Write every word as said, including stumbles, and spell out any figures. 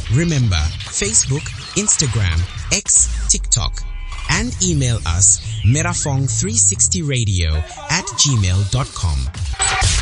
Remember, Facebook, Instagram, X, TikTok, and email us merafong three sixty radio at gmail dot com.